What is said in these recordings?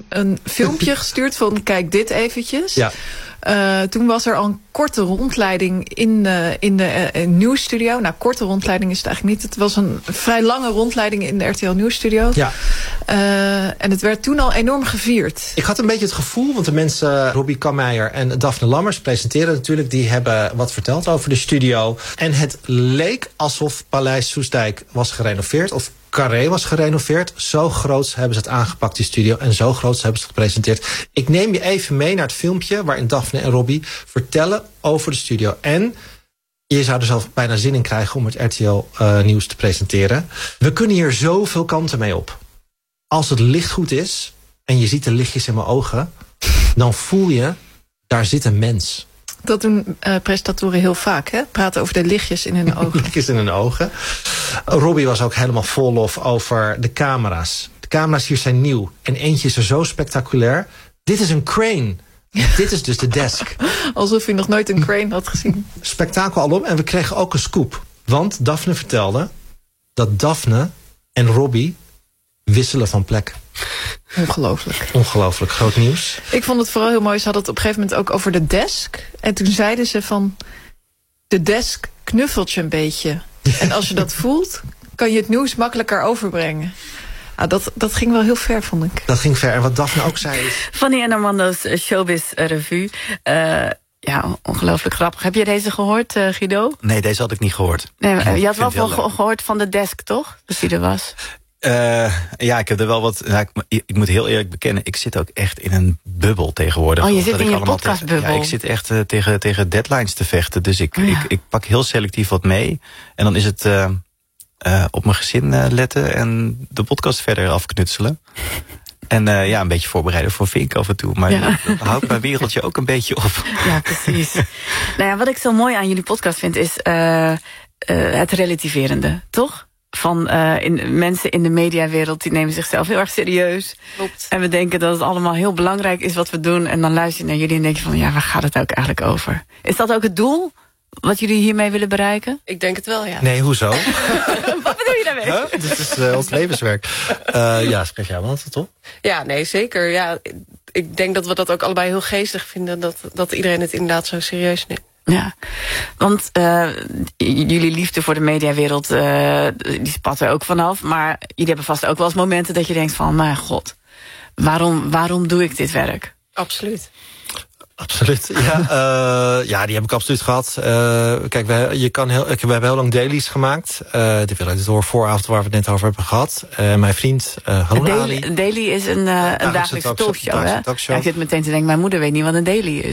een filmpje gestuurd van kijk dit eventjes. Ja. Toen was er al een korte rondleiding in de nieuwsstudio. Nou, korte rondleiding is het eigenlijk niet. Het was een vrij lange rondleiding in de RTL Nieuwsstudio. Ja. En het werd toen al enorm gevierd. Ik had een beetje het gevoel, want de mensen Robbie Kammeijer en Daphne Lammers presenteren natuurlijk, die hebben wat verteld over de studio. En het leek alsof Paleis Soestdijk was gerenoveerd, of Carré was gerenoveerd. Zo groot hebben ze het aangepakt, die studio. En zo groot hebben ze het gepresenteerd. Ik neem je even mee naar het filmpje waarin Daphne en Robbie vertellen over de studio. En je zou er zelf bijna zin in krijgen om het RTL nieuws te presenteren. We kunnen hier zoveel kanten mee op. Als het licht goed is en je ziet de lichtjes in mijn ogen, dan voel je, daar zit een mens. Dat doen presentatoren heel vaak, hè? Praten over de lichtjes in hun ogen. Lichtjes in hun ogen. Robbie was ook helemaal vol lof over de camera's. De camera's hier zijn nieuw. En eentje is er zo spectaculair. Dit is een crane. Dit is dus de desk. Alsof je nog nooit een crane had gezien. Spektakel alom. En we kregen ook een scoop. Want Daphne vertelde dat Daphne en Robbie wisselen van plek. Ongelooflijk. Ongelooflijk. Groot nieuws. Ik vond het vooral heel mooi. Ze hadden het op een gegeven moment ook over de desk. En toen zeiden ze van, de desk knuffelt je een beetje. En als je dat voelt, kan je het nieuws makkelijker overbrengen. Nou, dat ging wel heel ver, vond ik. Dat ging ver. En wat Daphne ook zei is... Fanny en Armando's Showbiz Revue. Ja, ongelooflijk grappig. Heb je deze gehoord, Guido? Nee, deze had ik niet gehoord. Nee, je had wel gehoord van de desk, toch? Dat die er was. Ja, ik heb er wel wat... Nou, ik moet heel eerlijk bekennen, ik zit ook echt in een bubbel tegenwoordig. Oh, je zit in je podcastbubbel. Ja, ik zit echt tegen deadlines te vechten. Dus ik pak heel selectief wat mee. En dan is het op mijn gezin letten en de podcast verder afknutselen. En een beetje voorbereiden voor Vink af en toe. Maar dat houdt mijn wereldje ook een beetje op. Ja, precies. Nou ja, wat ik zo mooi aan jullie podcast vind is het relativerende, toch? Van mensen in de mediawereld, die nemen zichzelf heel erg serieus. Klopt. En we denken dat het allemaal heel belangrijk is wat we doen. En dan luister je naar jullie en denk je van, ja, waar gaat het ook eigenlijk over? Is dat ook het doel wat jullie hiermee willen bereiken? Ik denk het wel, ja. Nee, hoezo? Wat bedoel je daarmee? Huh? Dit is ons levenswerk. Ja, spreek jij wel toch? Ja, nee, zeker. Ja, ik denk dat we dat ook allebei heel geestig vinden. Dat iedereen het inderdaad zo serieus neemt. Ja, want jullie liefde voor de mediawereld, die spat er ook vanaf. Maar jullie hebben vast ook wel eens momenten dat je denkt van, mijn god, waarom doe ik dit werk? Absoluut. Absoluut, ja, die heb ik absoluut gehad. Kijk, we hebben heel lang dailies gemaakt. De Wereld Door vooravond waar we het net over hebben gehad. Mijn vriend, Ali. Daily is een dagelijkse talkshow, hè? Ja, ik zit meteen te denken, mijn moeder weet niet wat een daily is.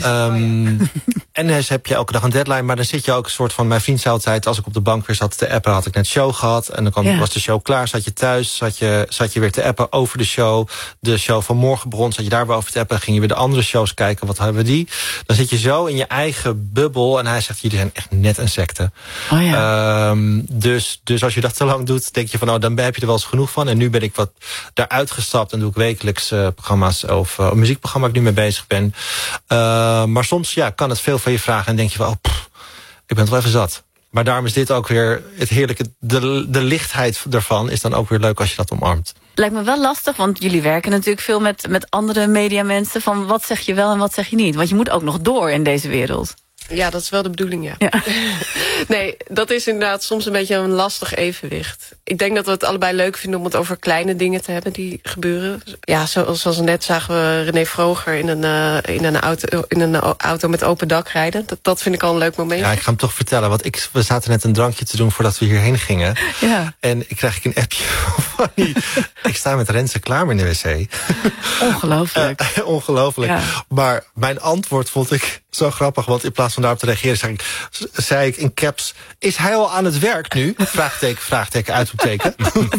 En dus heb je elke dag een deadline, maar dan zit je ook een soort van... Mijn vriend zei altijd, als ik op de bank weer zat te appen, had ik net show gehad. En dan was de show klaar, zat je thuis, zat je weer te appen over de show. De show van morgen begon, zat je daar weer over te appen. Dan ging je weer de andere shows kijken, wat hebben we die? Dan zit je zo in je eigen bubbel. En hij zegt, jullie zijn echt net een secte. Oh ja. Dus als je dat te lang doet, denk je van... dan heb je er wel eens genoeg van. En nu ben ik wat daaruit gestapt en doe ik wekelijks programma's of een muziekprogramma waar ik nu mee bezig ben. Maar soms kan het veel van je vragen en denk je wel, ik ben het wel even zat. Maar daarom is dit ook weer het heerlijke, de lichtheid ervan is dan ook weer leuk als je dat omarmt. Lijkt me wel lastig, want jullie werken natuurlijk veel met andere mediamensen. Van wat zeg je wel en wat zeg je niet? Want je moet ook nog door in deze wereld. Ja, dat is wel de bedoeling, ja. Nee, dat is inderdaad soms een beetje een lastig evenwicht. Ik denk dat we het allebei leuk vinden om het over kleine dingen te hebben die gebeuren. Ja, zoals net zagen we René Vroger in een auto met open dak rijden. Dat vind ik al een leuk moment. Ja, ik ga hem toch vertellen, want we zaten net een drankje te doen voordat we hierheen gingen. Ja. En ik krijg een appje van ik sta met Renze Klamer in de wc. Ongelooflijk. Ongelooflijk. Ja. Maar mijn antwoord vond ik zo grappig, want in plaats van daarop te reageren zei ik in caps, is hij al aan het werk nu? Vraagteken, vraagteken, uitroepteken.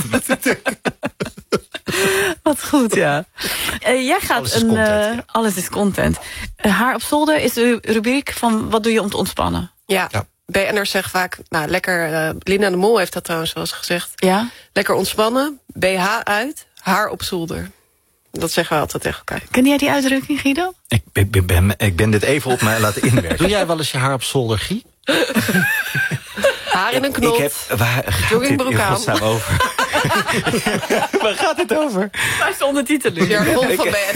Wat goed, ja. Jij gaat alles is content. Alles is content. Haar op zolder is de rubriek van wat doe je om te ontspannen? Ja. BN'ers zeggen vaak, lekker... Linda de Mol heeft dat trouwens wel eens gezegd. Ja? Lekker ontspannen, BH uit, haar op zolder. Dat zeggen we altijd tegen elkaar. Ken jij die uitdrukking, Guido? Ik ben dit even op mij laten inwerken. Doe jij wel eens je haar op zolder, Guy? Haar in een knot. Waar gaat dit in godsnaam over? Waar gaat dit over? Waar is de ondertiteling? Jargon van BN'ers.